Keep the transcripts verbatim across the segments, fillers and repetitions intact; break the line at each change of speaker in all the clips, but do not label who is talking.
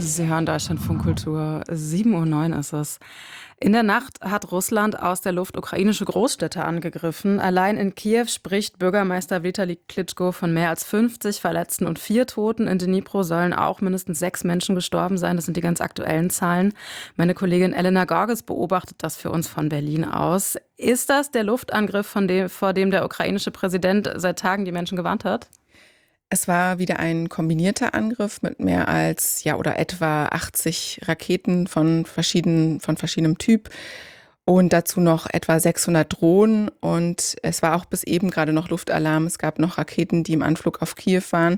Sie hören Deutschlandfunk Kultur. sieben Uhr neun ist es. In der Nacht hat Russland aus der Luft ukrainische Großstädte angegriffen. Allein in Kiew spricht Bürgermeister Vitali Klitschko von mehr als fünfzig Verletzten und vier Toten. In Dnipro sollen auch mindestens sechs Menschen gestorben sein. Das sind die ganz aktuellen Zahlen. Meine Kollegin Elena Gorges beobachtet das für uns von Berlin aus. Ist das der Luftangriff, von dem, vor dem der ukrainische Präsident seit Tagen die Menschen gewarnt hat?
Es war wieder ein kombinierter Angriff mit mehr als, ja, oder etwa achtzig Raketen von verschiedenen, von verschiedenem Typ und dazu noch etwa sechshundert Drohnen. Und es war auch bis eben gerade noch Luftalarm. Es gab noch Raketen, die im Anflug auf Kiew waren.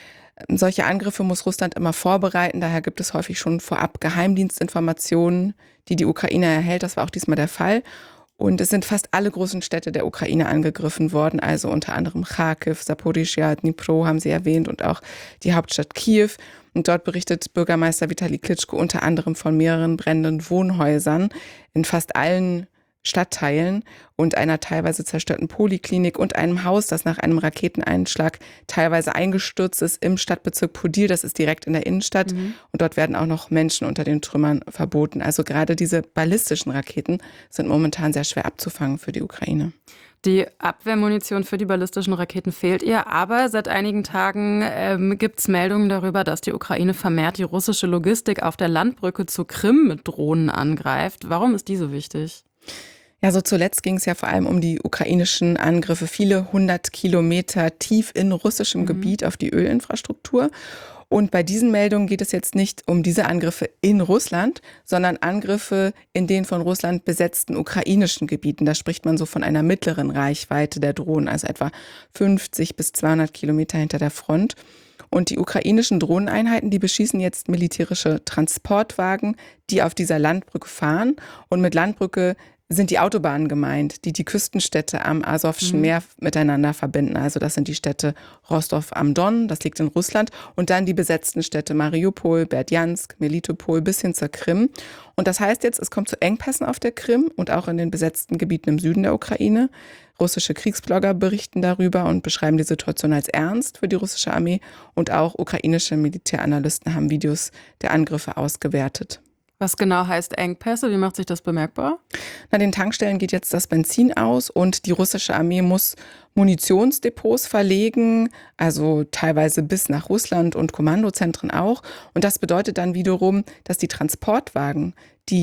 Solche Angriffe muss Russland immer vorbereiten. Daher gibt es häufig schon vorab Geheimdienstinformationen, die die Ukraine erhält. Das war auch diesmal der Fall. Und es sind fast alle großen Städte der Ukraine angegriffen worden, also unter anderem Charkiw, Saporischschja, Dnipro haben Sie erwähnt und auch die Hauptstadt Kiew. Und dort berichtet Bürgermeister Vitali Klitschko unter anderem von mehreren brennenden Wohnhäusern in fast allen Stadtteilen und einer teilweise zerstörten Poliklinik und einem Haus, das nach einem Raketeneinschlag teilweise eingestürzt ist im Stadtbezirk Podil. Das ist direkt in der Innenstadt. Mhm. Und dort werden auch noch Menschen unter den Trümmern verboten. Also gerade diese ballistischen Raketen sind momentan sehr schwer abzufangen für die Ukraine.
Die Abwehrmunition für die ballistischen Raketen fehlt ihr, aber seit einigen Tagen ähm, gibt es Meldungen darüber, dass die Ukraine vermehrt die russische Logistik auf der Landbrücke zur Krim mit Drohnen angreift. Warum ist die so wichtig?
Ja, so zuletzt ging es ja vor allem um die ukrainischen Angriffe, viele hundert Kilometer tief in russischem mhm. Gebiet auf die Ölinfrastruktur. Und bei diesen Meldungen geht es jetzt nicht um diese Angriffe in Russland, sondern Angriffe in den von Russland besetzten ukrainischen Gebieten. Da spricht man so von einer mittleren Reichweite der Drohnen, also etwa fünfzig bis zweihundert Kilometer hinter der Front. Und die ukrainischen Drohneneinheiten, die beschießen jetzt militärische Transportwagen, die auf dieser Landbrücke fahren. Und mit Landbrücke sind die Autobahnen gemeint, die die Küstenstädte am Asowschen mhm. Meer miteinander verbinden. Also das sind die Städte Rostov am Don, das liegt in Russland, und dann die besetzten Städte Mariupol, Berdjansk, Melitopol bis hin zur Krim. Und das heißt jetzt, es kommt zu Engpässen auf der Krim und auch in den besetzten Gebieten im Süden der Ukraine. Russische Kriegsblogger berichten darüber und beschreiben die Situation als ernst für die russische Armee. Und auch ukrainische Militäranalysten haben Videos der Angriffe ausgewertet.
Was genau heißt Engpässe? Wie macht sich das bemerkbar?
Na, den Tankstellen geht jetzt das Benzin aus und die russische Armee muss Munitionsdepots verlegen, also teilweise bis nach Russland und Kommandozentren auch. Und das bedeutet dann wiederum, dass die Transportwagen,